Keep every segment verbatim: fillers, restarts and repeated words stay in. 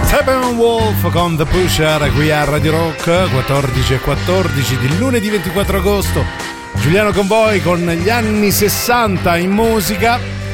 Steppenwolf con The Pusher qui a Radio Rock, quattordici e quattordici di lunedì ventiquattro agosto. Giuliano con voi con gli anni sessanta in musica.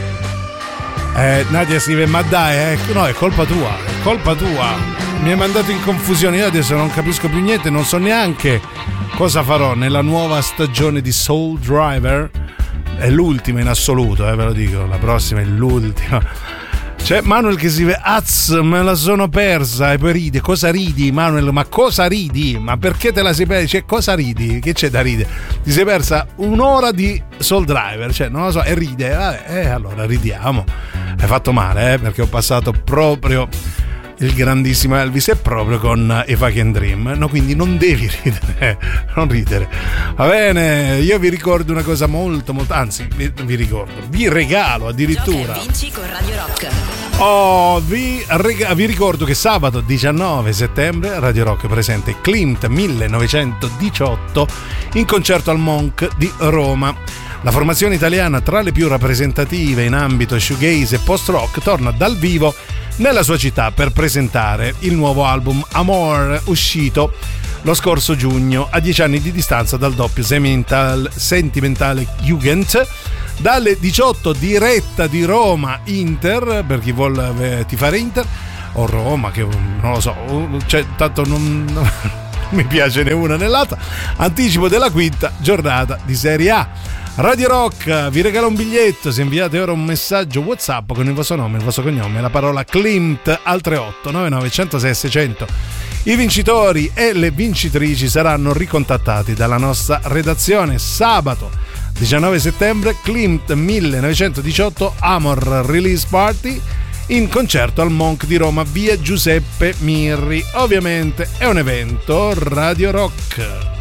eh, Nadia scrive: ma dai, eh, no, è colpa tua, è colpa tua, mi hai mandato in confusione, io adesso non capisco più niente, non so neanche cosa farò nella nuova stagione di Soul Driver. È l'ultima in assoluto, eh, ve lo dico, la prossima è l'ultima. C'è Manuel che scrive: Az, me la sono persa. E poi ride. Cosa ridi, Manuel? Ma cosa ridi? Ma perché te la sei persa? Cioè, cosa ridi? Che c'è da ridere? Ti sei persa un'ora di Soul Driver, cioè, non lo so, e ride. Vabbè, eh, allora ridiamo. Hai fatto male, eh, perché ho passato proprio il grandissimo Elvis e proprio con I Fucking Dream. No, quindi non devi ridere, non ridere. Va bene, io vi ricordo una cosa molto, molto, anzi, vi, vi ricordo, vi regalo addirittura. Gioca e vinci con Radio Rock. Oh, vi, rega- vi ricordo che sabato diciannove settembre Radio Rock presenta Klimt millenovecentodiciotto in concerto al Monk di Roma. La formazione italiana tra le più rappresentative in ambito shoegaze e post-rock torna dal vivo nella sua città per presentare il nuovo album Amor, uscito lo scorso giugno a dieci anni di distanza dal doppio sentimental, sentimentale Jugend. Dalle diciotto diretta di Roma Inter, per chi vuole tifare Inter o Roma, che non lo so, cioè tanto non, non mi piace né una né l'altra. Anticipo della quinta giornata di Serie A. Radio Rock vi regala un biglietto se inviate ora un messaggio WhatsApp con il vostro nome, il vostro cognome e la parola Klimt al tre otto nove nove zero zero sei seicento. I vincitori e le vincitrici saranno ricontattati dalla nostra redazione. Sabato diciannove settembre, Klimt millenovecentodiciotto Amor Release Party in concerto al Monk di Roma, via Giuseppe Mirri. Ovviamente è un evento Radio Rock.